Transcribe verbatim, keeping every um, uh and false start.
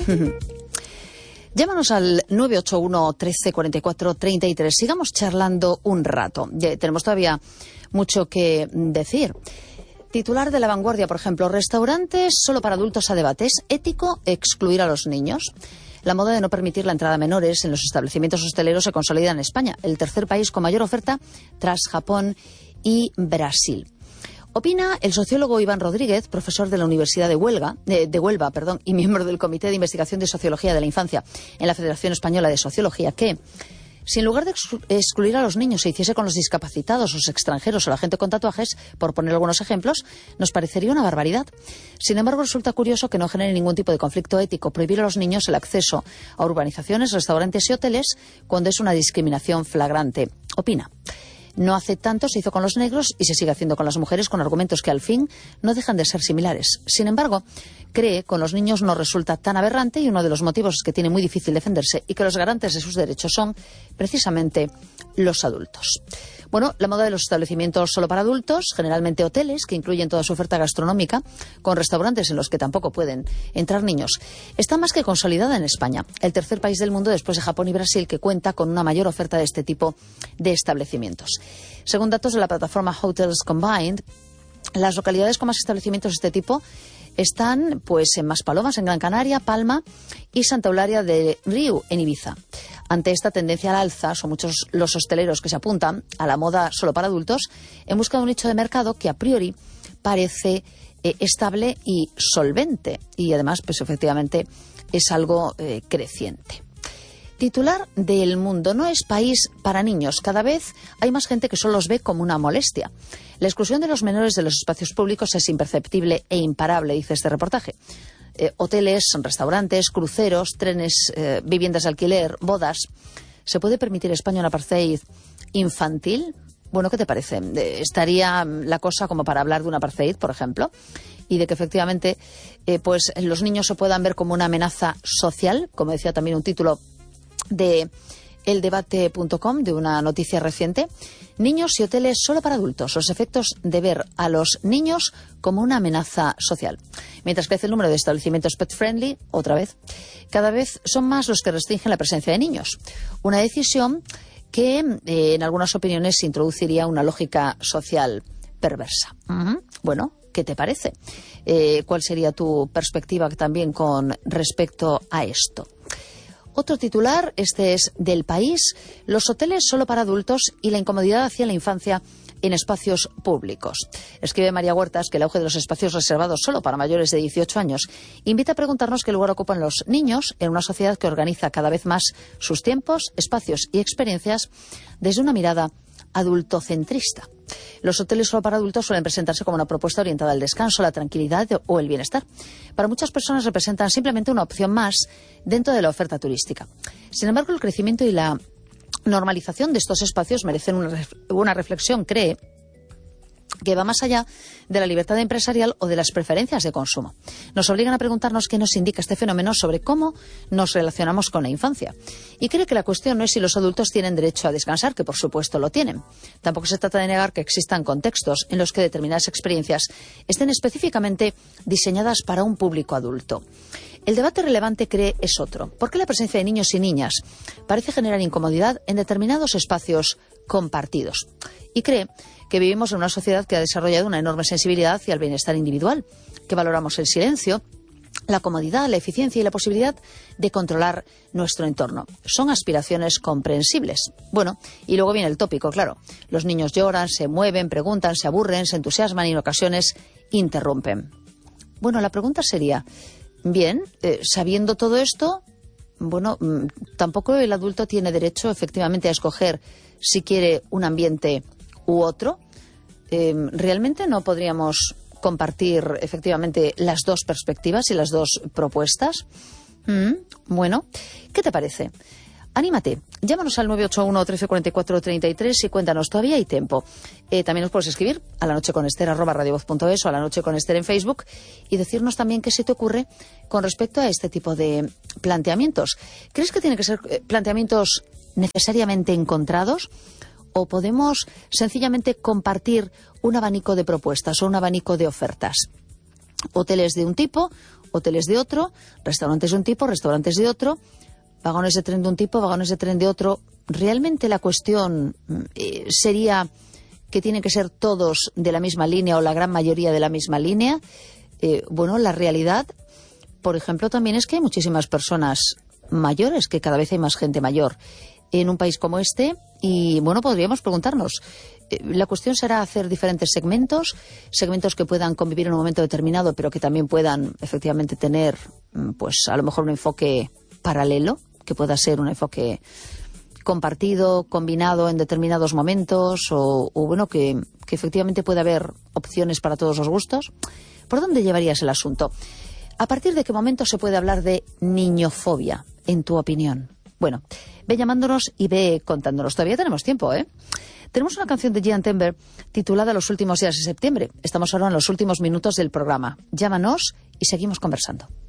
Llámanos al nueve ocho uno, trece, cuarenta y cuatro, treinta y tres. Sigamos charlando un rato. Ya tenemos todavía mucho que decir. Titular de La Vanguardia, por ejemplo, restaurantes solo para adultos a debate. ¿Es ético excluir a los niños? La moda de no permitir la entrada a menores en los establecimientos hosteleros se consolida en España, el tercer país con mayor oferta tras Japón y Brasil. Opina el sociólogo Iván Rodríguez, profesor de la Universidad de Huelva, de, de Huelva perdón, y miembro del Comité de Investigación de Sociología de la Infancia en la Federación Española de Sociología, que si en lugar de excluir a los niños se hiciese con los discapacitados, los extranjeros o la gente con tatuajes, por poner algunos ejemplos, nos parecería una barbaridad. Sin embargo, resulta curioso que no genere ningún tipo de conflicto ético prohibir a los niños el acceso a urbanizaciones, restaurantes y hoteles cuando es una discriminación flagrante. Opina. No hace tanto se hizo con los negros y se sigue haciendo con las mujeres con argumentos que al fin no dejan de ser similares. Sin embargo, cree que con los niños no resulta tan aberrante y uno de los motivos es que tiene muy difícil defenderse y que los garantes de sus derechos son precisamente los adultos. Bueno, la moda de los establecimientos solo para adultos, generalmente hoteles que incluyen toda su oferta gastronómica, con restaurantes en los que tampoco pueden entrar niños, está más que consolidada en España, el tercer país del mundo después de Japón y Brasil que cuenta con una mayor oferta de este tipo de establecimientos. Según datos de la plataforma Hotels Combined, las localidades con más establecimientos de este tipo están pues en Maspalomas, en Gran Canaria, Palma y Santa Eulalia de Riu, en Ibiza. Ante esta tendencia al alza, son muchos los hosteleros que se apuntan a la moda solo para adultos en busca de un nicho de mercado que a priori parece eh, estable y solvente. Y además, pues efectivamente, es algo eh, creciente. Titular de El Mundo: no es país para niños. Cada vez hay más gente que solo los ve como una molestia. La exclusión de los menores de los espacios públicos es imperceptible e imparable, dice este reportaje. Eh, hoteles, restaurantes, cruceros, trenes, eh, viviendas de alquiler, bodas. ¿Se puede permitir España un apartheid infantil? Bueno, ¿qué te parece? Eh, ¿Estaría la cosa como para hablar de un apartheid, por ejemplo? Y de que efectivamente eh, pues los niños se puedan ver como una amenaza social, como decía también un título de el debate punto com, de una noticia reciente. Niños y hoteles solo para adultos. Los efectos de ver a los niños como una amenaza social. Mientras crece el número de establecimientos pet-friendly, otra vez, cada vez son más los que restringen la presencia de niños. Una decisión que, eh, en algunas opiniones, introduciría una lógica social perversa. Uh-huh. Bueno, ¿qué te parece? Eh, ¿Cuál sería tu perspectiva también con respecto a esto? Otro titular, este es del País: los hoteles solo para adultos y la incomodidad hacia la infancia en espacios públicos. Escribe María Huertas que el auge de los espacios reservados solo para mayores de dieciocho años invita a preguntarnos qué lugar ocupan los niños en una sociedad que organiza cada vez más sus tiempos, espacios y experiencias desde una mirada adultocentrista. Los hoteles solo para adultos suelen presentarse como una propuesta orientada al descanso, la tranquilidad o el bienestar. Para muchas personas representan simplemente una opción más dentro de la oferta turística. Sin embargo, el crecimiento y la normalización de estos espacios merecen una, ref- una reflexión, cree, que va más allá de la libertad empresarial o de las preferencias de consumo. Nos obligan a preguntarnos qué nos indica este fenómeno sobre cómo nos relacionamos con la infancia. Y cree que la cuestión no es si los adultos tienen derecho a descansar, que por supuesto lo tienen. Tampoco se trata de negar que existan contextos en los que determinadas experiencias estén específicamente diseñadas para un público adulto. El debate relevante, cree, es otro. ¿Por qué la presencia de niños y niñas parece generar incomodidad en determinados espacios compartidos? Y cree que vivimos en una sociedad que ha desarrollado una enorme sensibilidad hacia el bienestar individual, que valoramos el silencio, la comodidad, la eficiencia y la posibilidad de controlar nuestro entorno. Son aspiraciones comprensibles. Bueno, y luego viene el tópico, claro. Los niños lloran, se mueven, preguntan, se aburren, se entusiasman y en ocasiones interrumpen. Bueno, la pregunta sería, bien, eh, sabiendo todo esto, bueno, mmm, tampoco el adulto tiene derecho efectivamente a escoger si quiere un ambiente u otro. Eh, ¿Realmente no podríamos compartir efectivamente las dos perspectivas y las dos propuestas? Mm, bueno, ¿qué te parece? Anímate, llámanos al nueve ocho uno, trece, cuarenta y cuatro, treinta y tres y cuéntanos, todavía hay tiempo. Eh, también nos puedes escribir a la noche con Ester arroba radiovoz punto es o a la noche con Ester en Facebook y decirnos también qué se te ocurre con respecto a este tipo de planteamientos. ¿Crees que tienen que ser eh, planteamientos necesariamente encontrados? ¿O podemos sencillamente compartir un abanico de propuestas o un abanico de ofertas? Hoteles de un tipo, hoteles de otro, restaurantes de un tipo, restaurantes de otro, vagones de tren de un tipo, vagones de tren de otro. ¿Realmente la cuestión eh, sería que tienen que ser todos de la misma línea o la gran mayoría de la misma línea? Eh, bueno, la realidad, por ejemplo, también es que hay muchísimas personas mayores, que cada vez hay más gente mayor en un país como este, y bueno, podríamos preguntarnos, eh, la cuestión será hacer diferentes segmentos, segmentos que puedan convivir en un momento determinado, pero que también puedan efectivamente tener, pues a lo mejor un enfoque paralelo, que pueda ser un enfoque compartido, combinado en determinados momentos, o, o bueno, que, que efectivamente pueda haber opciones para todos los gustos. ¿Por dónde llevarías el asunto? ¿A partir de qué momento se puede hablar de niñofobia, en tu opinión? Bueno, ve llamándonos y ve contándonos. Todavía tenemos tiempo, ¿eh? Tenemos una canción de Gian Tember titulada Los últimos días de septiembre. Estamos ahora en los últimos minutos del programa. Llámanos y seguimos conversando.